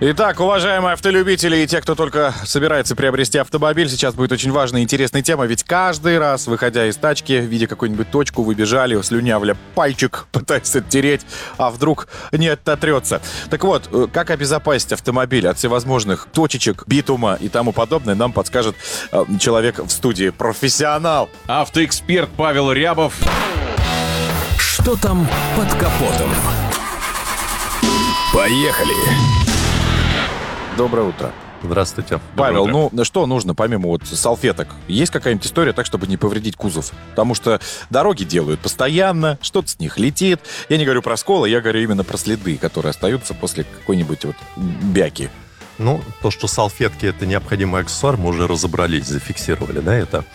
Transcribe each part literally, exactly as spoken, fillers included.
Итак, уважаемые автолюбители и те, кто только собирается приобрести автомобиль, сейчас будет очень важная и интересная тема, ведь каждый раз, выходя из тачки, видя какую-нибудь точку, вы бежали, слюнявля пальчик, пытаясь оттереть, а вдруг не ототрется. Так вот, как обезопасить автомобиль от всевозможных точечек, битума и тому подобное, нам подскажет э, человек в студии, профессионал. Автоэксперт Павел Рябов. Что там под капотом? Поехали! Доброе утро. Здравствуйте. Павел, ну что нужно помимо вот салфеток? Есть какая-нибудь история так, чтобы не повредить кузов? Потому что дороги делают постоянно, что-то с них летит. Я не говорю про сколы, я говорю именно про следы, которые остаются после какой-нибудь вот бяки. Ну, то, что салфетки — это необходимый аксессуар, мы уже разобрались, зафиксировали, да, это.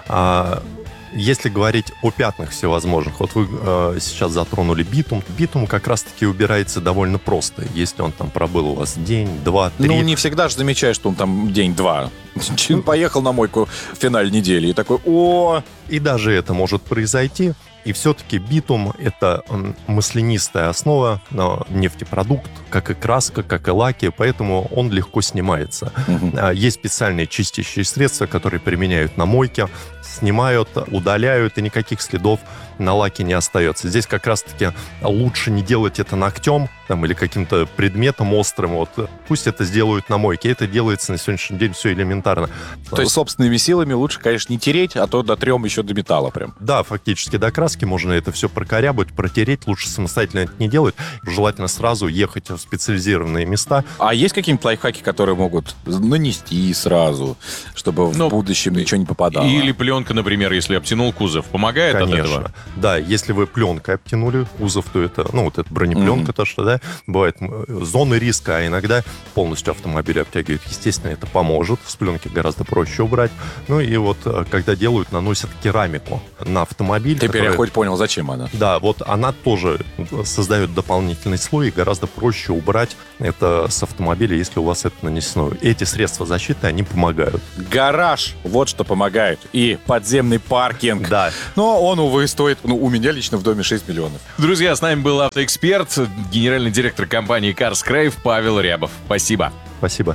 А, если говорить о пятнах всевозможных, вот вы э, сейчас затронули битум. Битум как раз-таки убирается довольно просто, если он там пробыл у вас день, два, три. Ну, не всегда же замечаешь, что он там день-два. Поехал на мойку в финале недели и такой, о... И даже это может произойти. И все-таки битум — это маслянистая основа, нефтепродукт, как и краска, как и лаки, поэтому он легко снимается. Uh-huh. Есть специальные чистящие средства, которые применяют на мойке, снимают, удаляют, и никаких следов на лаке не остается. Здесь как раз-таки лучше не делать это ногтем там, или каким-то предметом острым. Вот. Пусть это сделают на мойке. Это делается на сегодняшний день все элементарно. То есть собственными силами лучше, конечно, не тереть, а то дотрем еще до металла прям. Да, фактически до краски можно это все прокорябать, протереть. Лучше самостоятельно это не делать. Желательно сразу ехать в специализированные места. А есть какие-нибудь лайфхаки, которые могут нанести сразу, чтобы Но... в будущем ничего не попадало? Или пленка, например, если обтянул кузов, помогает Конечно. От этого? Да, если вы пленкой обтянули кузов, то это, ну, вот это бронепленка, mm-hmm. то, что, да, бывает зоны риска, а иногда полностью автомобиль обтягивают. Естественно, это поможет. С пленки гораздо проще убрать. Ну и вот, когда делают, наносят керамику на автомобиль. Теперь которая... я хоть понял, зачем она. Да, вот она тоже создает дополнительный слой, и гораздо проще убрать это с автомобиля, если у вас это нанесено. Эти средства защиты, они помогают. Гараж, вот что помогает. И подземный паркинг. Да. Но он, увы, стоит, ну, у меня лично в доме шесть миллионов. Друзья, с нами был автоэксперт, генеральный директор компании CarsCrave Павел Рябов. Спасибо. Спасибо.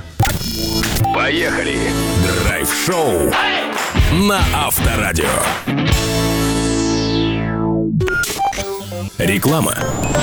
Поехали! Драйв-шоу на Авторадио. Реклама.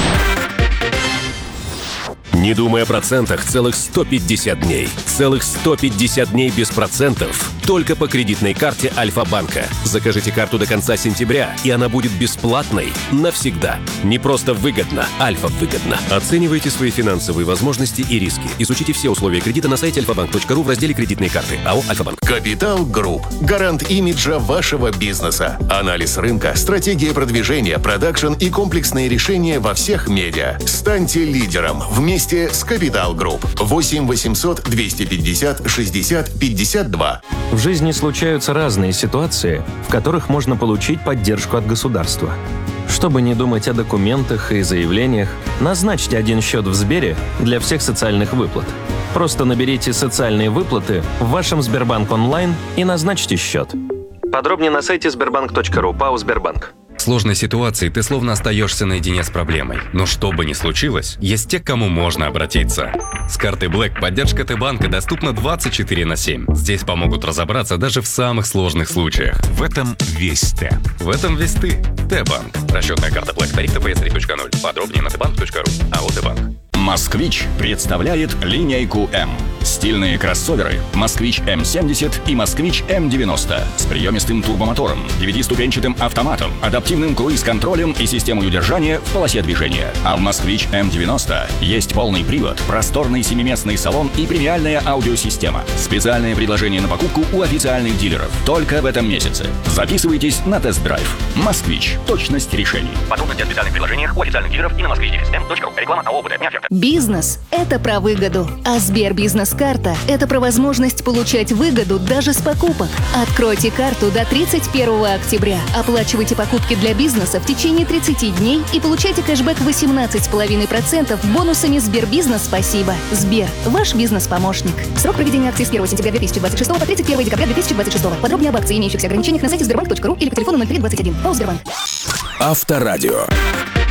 Не думай о процентах целых сто пятьдесят дней. Целых сто пятьдесят дней без процентов. Только по кредитной карте Альфа-банка. Закажите карту до конца сентября, и она будет бесплатной навсегда. Не просто выгодно, Альфа-выгодно. Оценивайте свои финансовые возможности и риски. Изучите все условия кредита на сайте альфа банк точка ру в разделе «Кредитные карты». АО «Альфа-банк». Капитал Групп. Гарант имиджа вашего бизнеса. Анализ рынка, стратегия продвижения, продакшн и комплексные решения во всех медиа. Станьте лидером вместе с Капитал Групп. восемь восемьсот двести пятьдесят шестьдесят пятьдесят два. В жизни случаются разные ситуации, в которых можно получить поддержку от государства. Чтобы не думать о документах и заявлениях, назначьте один счет в Сбере для всех социальных выплат. Просто наберите «Социальные выплаты» в вашем Сбербанк онлайн и назначьте счет. Подробнее на сайте сбербанк точка ру. ПАО «Сбербанк». В сложной ситуации ты словно остаешься наедине с проблемой. Но что бы ни случилось, есть те, к кому можно обратиться. С картой Black поддержка Т-банка доступна двадцать четыре на семь. Здесь помогут разобраться даже в самых сложных случаях. В этом весь Т. В этом весь ты. Т-банк. Расчетная карта Black. Тариф ТПС три точка ноль. Подробнее на тэ банк точка ру. АО Т-банк. «Москвич» представляет линейку М. Стильные кроссоверы «Москвич М семьдесят» и «Москвич М девяносто» с приемистым турбомотором, девятиступенчатым автоматом, адаптивным круиз-контролем и системой удержания в полосе движения. А в «Москвич М девяносто» есть полный привод, просторный семиместный салон и премиальная аудиосистема. Специальное предложение на покупку у официальных дилеров только в этом месяце. Записывайтесь на тест-драйв. «Москвич». Точность решений. Подробности о специальных предложениях у официальных дилеров и на москвич эм точка ру. Реклама АО БТ. Бизнес – это про выгоду, а Сбербизнес-карта – это про возможность получать выгоду даже с покупок. Откройте карту до тридцать первого октября. Оплачивайте покупки для бизнеса в течение тридцати дней и получайте кэшбэк восемнадцать целых пять десятых процента бонусами Сбербизнес «Спасибо». Сбер – ваш бизнес-помощник. Срок проведения акции с первого сентября две тысячи двадцать шестого по тридцать первого декабря две тысячи двадцать шестого. Подробнее об акции и имеющихся ограничениях на сайте сбербанк точка ру или по телефону ноль три двадцать один. ПАО «Сбербанк». Авторадио.